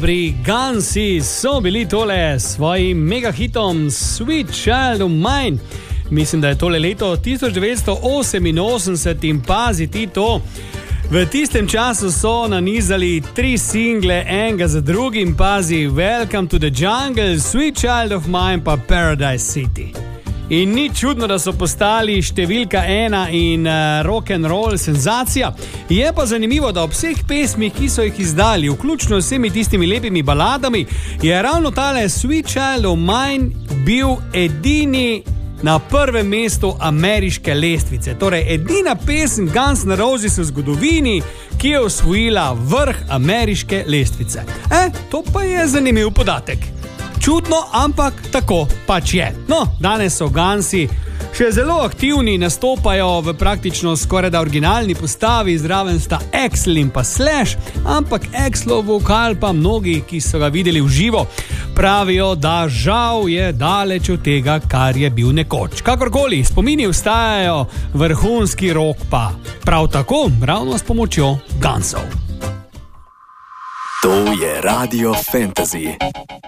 Pri Gunsi so bili tole s svojim megahitom Sweet Child of Mine. Mislim, da je tole leto 1988 in paziti to. V tistem času so nanizali 3 single, enega za drugim, pazi Welcome to the Jungle, Sweet Child of Mine pa Paradise City. In ni čudno, da so postali številka 1 in rock and roll senzacija. Je pa zanimivo, da ob vseh pesmih, ki so jih izdali, vključno s vsemi tistimi lepimi baladami, je ravno tale Sweet Child of Mine bil edini na prvem mestu ameriške lestvice. Torej, edina pesem Guns N' Roses v zgodovini, ki je osvojila vrh ameriške lestvice. To pa je zanimiv podatek. Čudno, ampak tako pač je. No, danes so Gunsi še zelo aktivni, nastopajo v praktično skoraj da originalni postavi, zraven sta Axl in pa Slash, ampak Axlov vokal pa mnogi, ki so ga videli v živo, pravijo, da žal je daleč od tega, kar je bil nekoč. Kakorkoli, spomini ostajajo, vrhunski rock pa prav tako, ravno s pomočjo Gunsov. To je Radio Fantasy.